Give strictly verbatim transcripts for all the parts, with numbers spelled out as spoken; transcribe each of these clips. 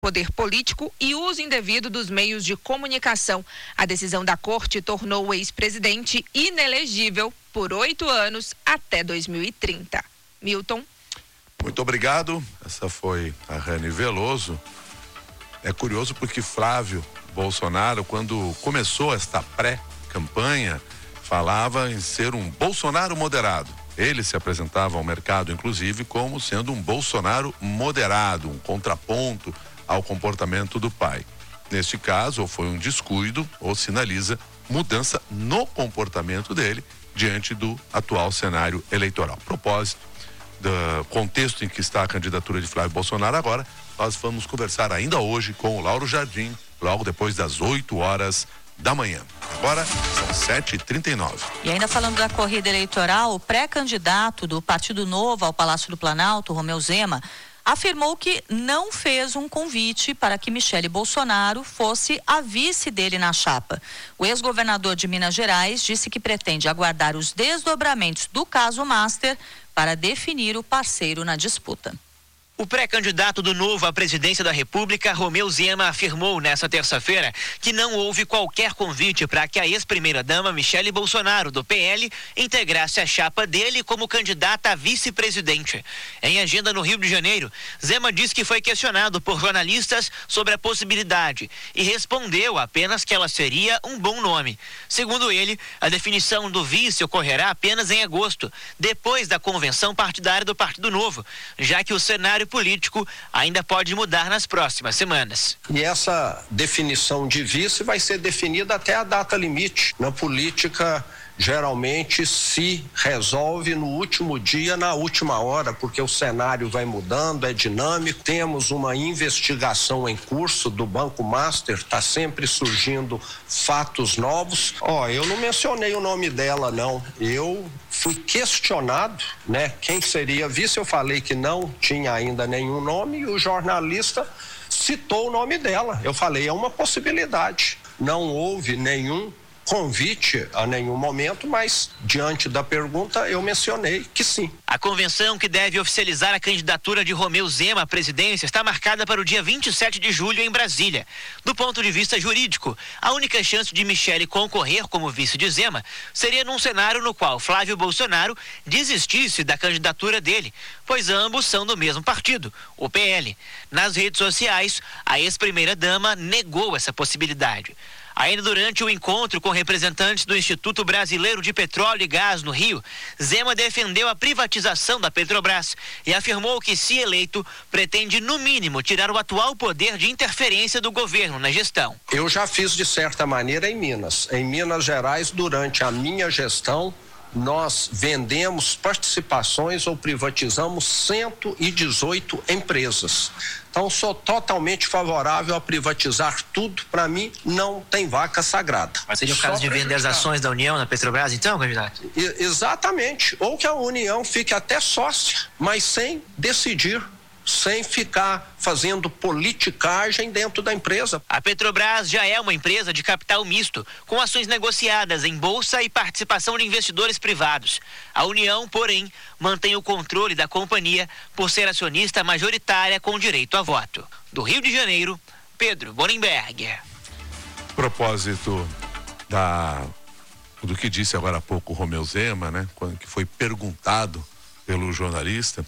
poder político e uso indevido dos meios de comunicação. A decisão da corte tornou o ex-presidente inelegível por oito anos até dois mil e trinta. Milton. Muito obrigado. Essa foi a Rani Veloso. É curioso porque Flávio Bolsonaro, quando começou esta pré-campanha, falava em ser um Bolsonaro moderado. Ele se apresentava ao mercado, inclusive, como sendo um Bolsonaro moderado, um contraponto ao comportamento do pai. Neste caso, ou foi um descuido, ou sinaliza mudança no comportamento dele diante do atual cenário eleitoral. A propósito do contexto em que está a candidatura de Flávio Bolsonaro agora, nós vamos conversar ainda hoje com o Lauro Jardim, logo depois das oito horas da manhã. Agora são sete e trinta e nove. E ainda falando da corrida eleitoral, o pré-candidato do Partido Novo ao Palácio do Planalto, Romeu Zema, afirmou que não fez um convite para que Michele Bolsonaro fosse a vice dele na chapa. O ex-governador de Minas Gerais disse que pretende aguardar os desdobramentos do caso Master para definir o parceiro na disputa. O pré-candidato do Novo à presidência da República, Romeu Zema, afirmou nesta terça-feira que não houve qualquer convite para que a ex-primeira-dama Michele Bolsonaro, do P L, integrasse a chapa dele como candidata a vice-presidente. Em agenda no Rio de Janeiro, Zema disse que foi questionado por jornalistas sobre a possibilidade e respondeu apenas que ela seria um bom nome. Segundo ele, a definição do vice ocorrerá apenas em agosto, depois da convenção partidária do Partido Novo, já que o cenário político ainda pode mudar nas próximas semanas. E essa definição de vice vai ser definida até a data limite. Na política, geralmente se resolve no último dia, na última hora, porque o cenário vai mudando, é dinâmico. Temos uma investigação em curso do Banco Master, está sempre surgindo fatos novos. Ó, eu não mencionei o nome dela, não. Eu fui questionado, né, quem seria vice. Eu falei que não tinha ainda nenhum nome e o jornalista citou o nome dela. Eu falei, é uma possibilidade. Não houve nenhum convite a nenhum momento, mas diante da pergunta eu mencionei que sim. A convenção que deve oficializar a candidatura de Romeu Zema à presidência está marcada para o dia vinte e sete de julho em Brasília. Do ponto de vista jurídico, a única chance de Michele concorrer como vice de Zema seria num cenário no qual Flávio Bolsonaro desistisse da candidatura dele, pois ambos são do mesmo partido, o P L. Nas redes sociais, a ex-primeira-dama negou essa possibilidade. Ainda durante o encontro com representantes do Instituto Brasileiro de Petróleo e Gás no Rio, Zema defendeu a privatização da Petrobras e afirmou que, se eleito, pretende, no mínimo, tirar o atual poder de interferência do governo na gestão. Eu já fiz de certa maneira em Minas. Em Minas Gerais, durante a minha gestão, nós vendemos participações ou privatizamos cento e dezoito empresas. Então, sou totalmente favorável a privatizar tudo. Para mim, não tem vaca sagrada. Mas seria o caso de vender as ações da União na Petrobras, então, candidato? E, exatamente. Ou que a União fique até sócia, mas sem decidir, sem ficar fazendo politicagem dentro da empresa. A Petrobras já é uma empresa de capital misto, com ações negociadas em bolsa e participação de investidores privados. A União, porém, mantém o controle da companhia por ser acionista majoritária com direito a voto. Do Rio de Janeiro, Pedro Borenberg. A propósito da, do que disse agora há pouco o Romeu Zema, né, quando que foi perguntado pelo jornalista.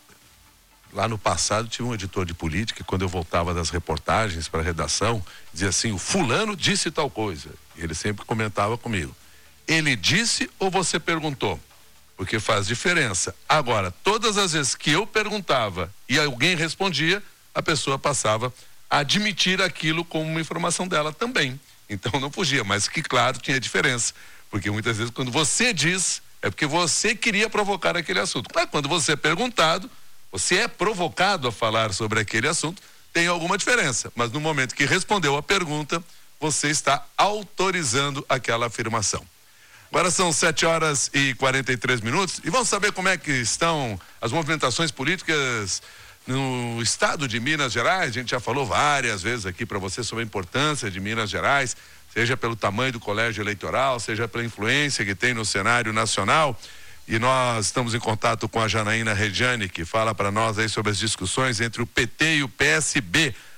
Lá no passado tinha um editor de política, quando eu voltava das reportagens para a redação, dizia assim, o fulano disse tal coisa. E ele sempre comentava comigo, ele disse ou você perguntou? Porque faz diferença. Agora, todas as vezes que eu perguntava e alguém respondia, a pessoa passava a admitir aquilo como uma informação dela também. Então não fugia, mas que claro, tinha diferença. Porque muitas vezes quando você diz, é porque você queria provocar aquele assunto. Mas quando você é perguntado, você é provocado a falar sobre aquele assunto, tem alguma diferença. Mas no momento que respondeu a pergunta, você está autorizando aquela afirmação. Agora são sete horas e quarenta e três minutos e vamos saber como é que estão as movimentações políticas no estado de Minas Gerais. A gente já falou várias vezes aqui para você sobre a importância de Minas Gerais, seja pelo tamanho do colégio eleitoral, seja pela influência que tem no cenário nacional. E nós estamos em contato com a Janaína Regiane, que fala para nós aí sobre as discussões entre o P T e o P S B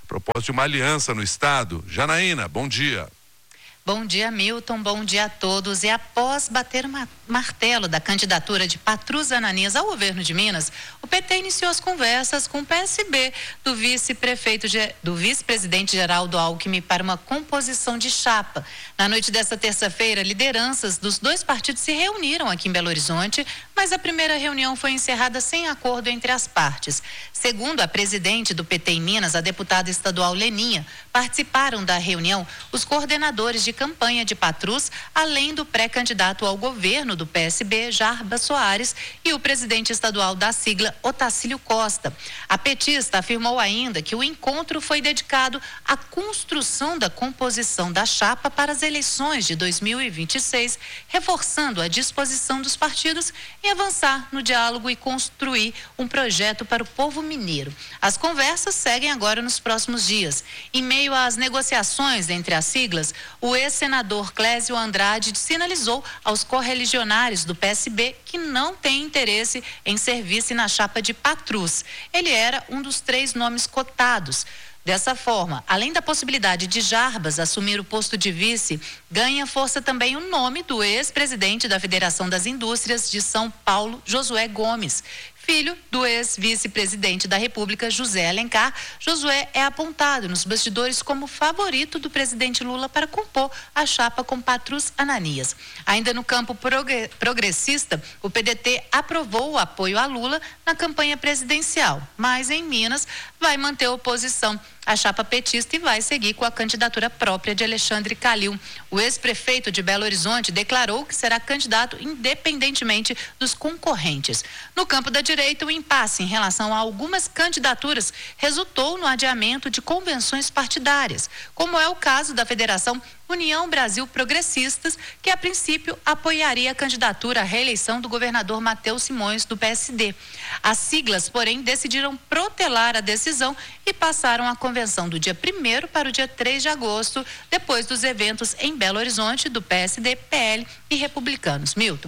a propósito de uma aliança no estado. Janaína, bom dia. Bom dia, Milton. Bom dia a todos. E após bater o martelo da candidatura de Patrus Ananias ao governo de Minas, o P T iniciou as conversas com o P S B do vice-prefeito, do vice-presidente Geraldo Alckmin para uma composição de chapa. Na noite desta terça-feira, lideranças dos dois partidos se reuniram aqui em Belo Horizonte, mas a primeira reunião foi encerrada sem acordo entre as partes. Segundo a presidente do P T em Minas, a deputada estadual Leninha, participaram da reunião os coordenadores de campanha de Patrus, além do pré-candidato ao governo do P S B, Jarbas Soares, e o presidente estadual da sigla, Otacílio Costa. A petista afirmou ainda que o encontro foi dedicado à construção da composição da chapa para as eleições de dois mil e vinte e seis, reforçando a disposição dos partidos em avançar no diálogo e construir um projeto para o povo mineiro. As conversas seguem agora nos próximos dias. Em meio às negociações entre as siglas, o ex-senador Clésio Andrade sinalizou aos correligionários do P S B que não tem interesse em servir-se na chapa de Patrus. Ele era um dos três nomes cotados. Dessa forma, além da possibilidade de Jarbas assumir o posto de vice, ganha força também o nome do ex-presidente da Federação das Indústrias de São Paulo, Josué Gomes. Filho do ex-vice-presidente da República, José Alencar, Josué é apontado nos bastidores como favorito do presidente Lula para compor a chapa com Patrus Ananias. Ainda no campo progressista, o P D T aprovou o apoio a Lula na campanha presidencial, mas em Minas vai manter a oposição à chapa petista e vai seguir com a candidatura própria de Alexandre Calil. O ex-prefeito de Belo Horizonte declarou que será candidato independentemente dos concorrentes. No campo da direita, o impasse em relação a algumas candidaturas resultou no adiamento de convenções partidárias, como é o caso da Federação União Brasil Progressistas, que a princípio apoiaria a candidatura à reeleição do governador Matheus Simões, do P S D. As siglas, porém, decidiram protelar a decisão e passaram a convenção do dia primeiro para o dia três de agosto, depois dos eventos em Belo Horizonte do P S D, P L e Republicanos. Milton.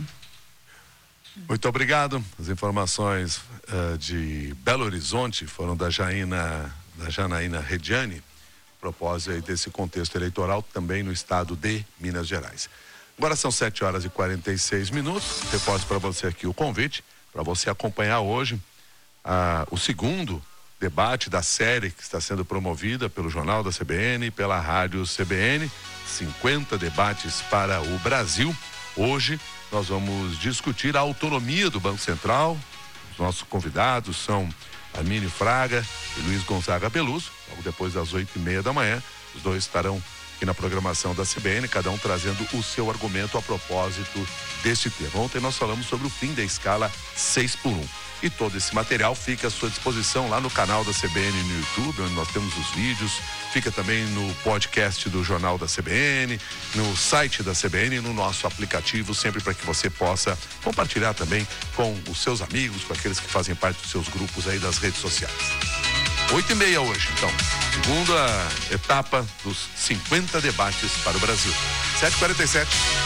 Muito obrigado. As informações uh, de Belo Horizonte foram da Jaina, da Janaína Rediani, a propósito aí desse contexto eleitoral também no estado de Minas Gerais. Agora são sete horas e quarenta e seis minutos. Reforço para você aqui o convite para você acompanhar hoje uh, o segundo debate da série que está sendo promovida pelo Jornal da C B N e pela Rádio C B N. cinquenta debates para o Brasil. Hoje nós vamos discutir a autonomia do Banco Central. Os nossos convidados são Armínio Fraga e Luiz Gonzaga Beluso. Logo depois das oito e meia da manhã, os dois estarão aqui na programação da C B N, cada um trazendo o seu argumento a propósito deste tema. Ontem nós falamos sobre o fim da escala seis por um. E todo esse material fica à sua disposição lá no canal da C B N no YouTube, onde nós temos os vídeos. Fica também no podcast do Jornal da C B N, no site da C B N e no nosso aplicativo, sempre para que você possa compartilhar também com os seus amigos, com aqueles que fazem parte dos seus grupos aí das redes sociais. Oito e meia hoje, então, segunda etapa dos cinquenta debates para o Brasil. sete e quarenta e sete.